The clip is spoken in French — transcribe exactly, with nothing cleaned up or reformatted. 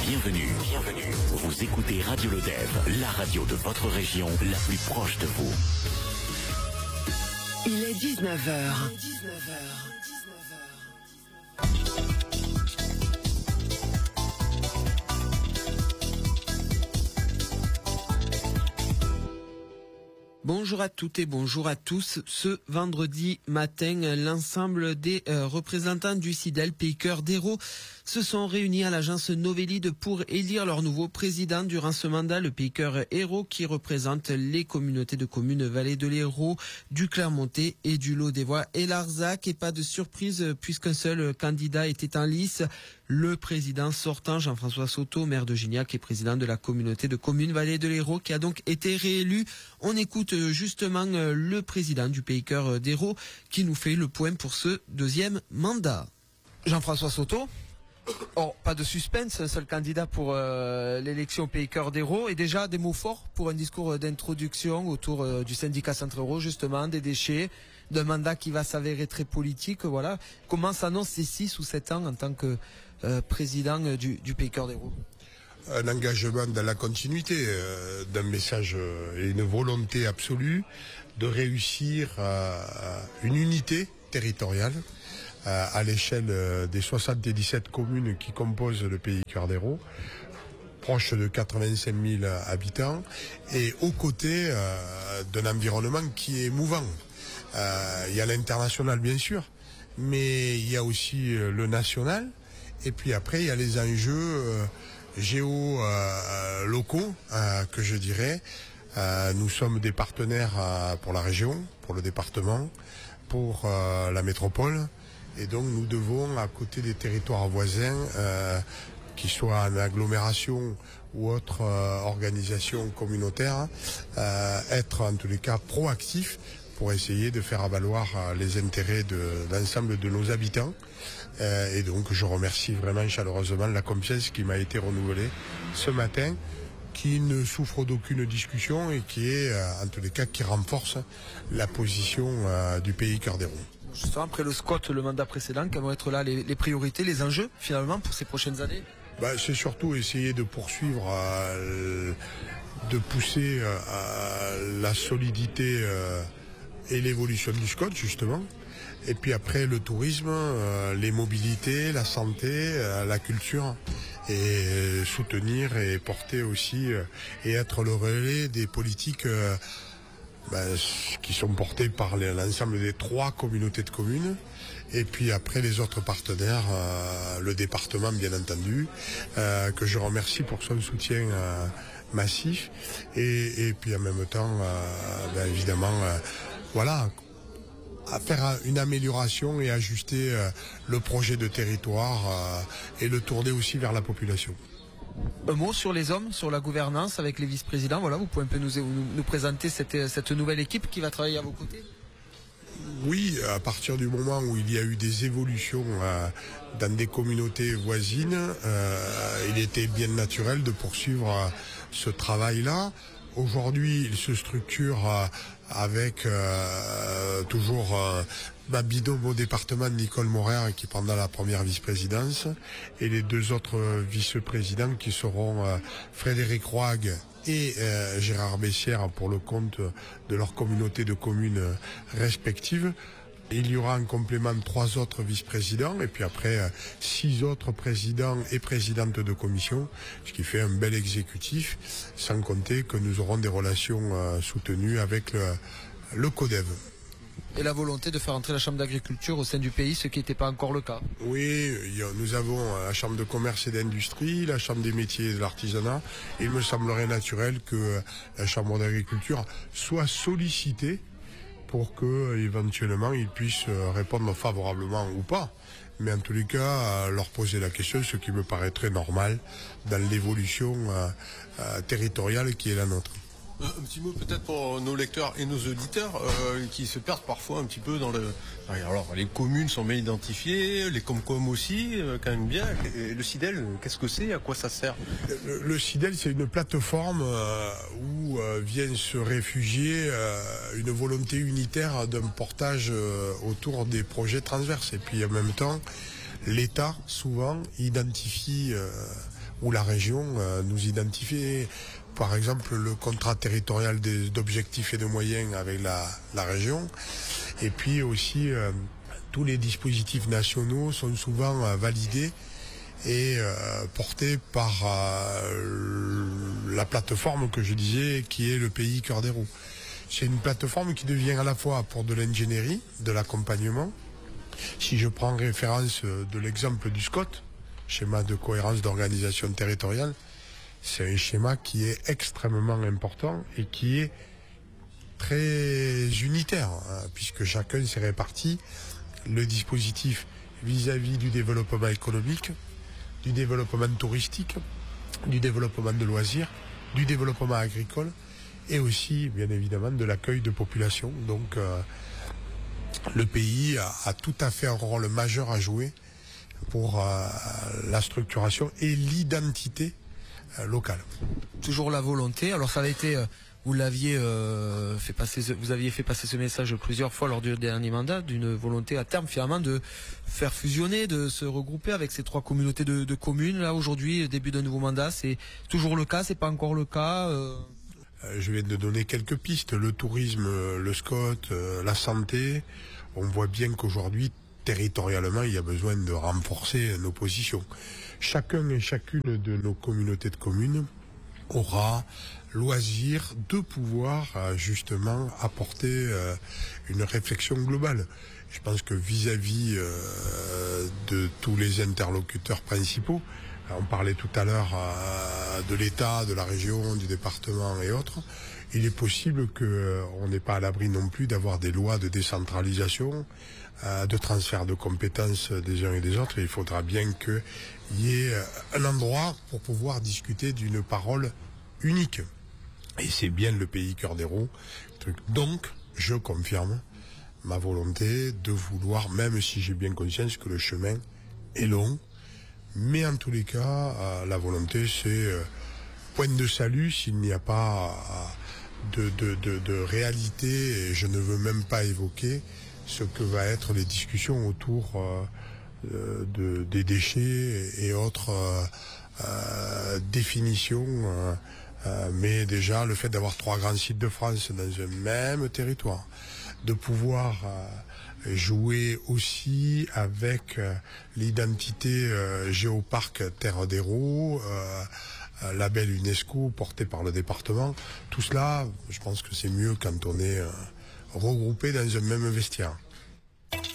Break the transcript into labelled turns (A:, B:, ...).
A: Bienvenue, bienvenue. Vous écoutez Radio Lodève, la radio de votre région, la plus proche de vous.
B: Il est dix-neuf heures.
C: Bonjour à toutes et bonjour à tous. Ce vendredi matin, l'ensemble des euh, représentants du SIDEL Pays Cœur d'Hérault se sont réunis à l'agence Novelide pour élire leur nouveau président durant ce mandat, le Pays Cœur Hérault, qui représente les communautés de communes Vallée de l'Hérault, du Clermontais et du Lot-des-Voix et Larzac. Et pas de surprise puisqu'un seul candidat était en lice, le président sortant Jean-François Soto, maire de Gignac et président de la communauté de communes Vallée de l'Hérault, qui a donc été réélu. On écoute justement le président du Pays Cœur d'Hérault qui nous fait le point pour ce deuxième mandat. Jean-François Soto. Oh, pas de suspense, un seul candidat pour euh, l'élection au Pays Cœur d'Hérault. Et déjà des mots forts pour un discours d'introduction autour euh, du syndicat Centre-Hérault, justement, des déchets, d'un mandat qui va s'avérer très politique. Voilà. Comment s'annoncent ces six ou sept ans en tant que euh, président du, du Pays Cœur d'Hérault?
D: Un engagement dans la continuité euh, d'un message euh, et une volonté absolue de réussir euh, une unité territoriale euh, à l'échelle euh, des soixante-dix-sept communes qui composent le Pays Cœur d'Hérault, proche de quatre-vingt-cinq mille habitants, et aux côtés euh, d'un environnement qui est mouvant. Euh, il y a l'international bien sûr, mais il y a aussi euh, le national, et puis après il y a les enjeux euh, géo euh, locaux euh, que je dirais. Euh, nous sommes des partenaires euh, pour la région, pour le département, pour euh, la métropole, et donc nous devons, à côté des territoires voisins, euh, qu'ils soient en agglomération ou autre euh, organisation communautaire, euh, être en tous les cas proactifs pour essayer de faire valoir euh, les intérêts de l'ensemble de nos habitants. Euh, et donc je remercie vraiment chaleureusement la confiance qui m'a été renouvelée ce matin, qui ne souffre d'aucune discussion et qui est, euh, en tous les cas, qui renforce la position euh, du Pays Cœur d'Hérault.
C: Justement, après le squat, le mandat précédent, quelles vont être là les, les priorités, les enjeux finalement pour ces prochaines années?
D: Bah, c'est surtout essayer de poursuivre, euh, de pousser euh, la solidité euh, et l'évolution du SCOT justement. Et puis après le tourisme, euh, les mobilités, la santé, euh, la culture, et euh, soutenir et porter aussi euh, et être le relais des politiques euh, ben, qui sont portées par l'ensemble des trois communautés de communes. Et puis après les autres partenaires, euh, le département bien entendu, euh, que je remercie pour son soutien euh, massif. Et, et puis en même temps, euh, ben, évidemment, euh, voilà, à faire une amélioration et ajuster euh, le projet de territoire euh, et le tourner aussi vers la population.
C: Un mot sur les hommes, sur la gouvernance avec les vice-présidents. Voilà, vous pouvez un peu nous, nous, nous présenter cette, cette nouvelle équipe qui va travailler à vos côtés?
D: Oui, à partir du moment où il y a eu des évolutions euh, dans des communautés voisines, euh, il était bien naturel de poursuivre euh, ce travail-là. Aujourd'hui, il se structure euh, avec euh, toujours euh, ma binôme au département, Nicole Morer, qui prendra la première vice-présidence, et les deux autres vice-présidents qui seront euh, Frédéric Roig et euh, Gérard Bessière pour le compte de leur communauté de communes respectives. Il y aura en complément trois autres vice-présidents et puis après euh, six autres présidents et présidentes de commission, ce qui fait un bel exécutif, sans compter que nous aurons des relations euh, soutenues avec le, le CODEV.
C: Et la volonté de faire entrer la Chambre d'agriculture au sein du pays, ce qui n'était pas encore le cas.
D: Oui, nous avons la Chambre de commerce et d'industrie, la Chambre des métiers et de l'artisanat. Il me semblerait naturel que la Chambre d'agriculture soit sollicitée pour que éventuellement ils puissent répondre favorablement ou pas. Mais en tous les cas, leur poser la question, ce qui me paraît très normal dans l'évolution euh, euh, territoriale qui est la nôtre.
E: Un petit mot peut-être pour nos lecteurs et nos auditeurs euh, qui se perdent parfois un petit peu dans le... Alors les communes sont bien identifiées, les Comcom aussi, euh, quand même bien. Et le SIDEL, qu'est-ce que c'est? À quoi ça sert?
D: Le, le SIDEL, c'est une plateforme euh, où euh, vient se réfugier euh, une volonté unitaire d'un portage euh, autour des projets transverses. Et puis en même temps, l'État, souvent, identifie... Euh, où la région euh, nous identifie. Par exemple, le contrat territorial d'objectifs et de moyens avec la, la région. Et puis aussi, euh, tous les dispositifs nationaux sont souvent euh, validés et euh, portés par euh, la plateforme que je disais, qui est le Pays Cœur des Roues. C'est une plateforme qui devient à la fois pour de l'ingénierie, de l'accompagnement. Si je prends référence de l'exemple du SCOT, schéma de cohérence d'organisation territoriale, c'est un schéma qui est extrêmement important et qui est très unitaire, hein, puisque chacun s'est réparti le dispositif vis-à-vis du développement économique, du développement touristique, du développement de loisirs, du développement agricole et aussi, bien évidemment, de l'accueil de population. Donc, euh, le pays a, a tout à fait un rôle majeur à jouer pour euh, la structuration et l'identité locale.
C: Toujours la volonté. Alors ça avait été, euh, vous l'aviez euh, fait passer, vous aviez fait passer ce message plusieurs fois lors du dernier mandat, d'une volonté à terme finalement de faire fusionner, de se regrouper avec ces trois communautés de, de communes. Là aujourd'hui, début d'un nouveau mandat, c'est toujours le cas, c'est pas encore le cas. Euh...
D: Je viens de donner quelques pistes. Le tourisme, le SCOT, la santé. On voit bien qu'aujourd'hui, territorialement, il y a besoin de renforcer nos positions. Chacun et chacune de nos communautés de communes aura loisir de pouvoir justement apporter une réflexion globale. Je pense que vis-à-vis de tous les interlocuteurs principaux, on parlait tout à l'heure de l'État, de la région, du département et autres, il est possible qu'on n'ait pas à l'abri non plus d'avoir des lois de décentralisation, de transfert de compétences des uns et des autres. Et il faudra bien qu'il y ait un endroit pour pouvoir discuter d'une parole unique. Et c'est bien le Pays Cœur des Roues. Donc, je confirme ma volonté de vouloir, même si j'ai bien conscience que le chemin est long, mais en tous les cas, la volonté, c'est point de salut s'il n'y a pas de, de, de, de réalité, et je ne veux même pas évoquer ce que va être les discussions autour euh, de, des déchets et, et autres euh, euh, définitions. Euh, euh, mais déjà, le fait d'avoir trois grands sites de France dans un même territoire, de pouvoir euh, jouer aussi avec euh, l'identité euh, géoparc Terre des Roues, euh, euh, label UNESCO porté par le département, tout cela, je pense que c'est mieux quand on est... Euh, regroupés dans un même vestiaire.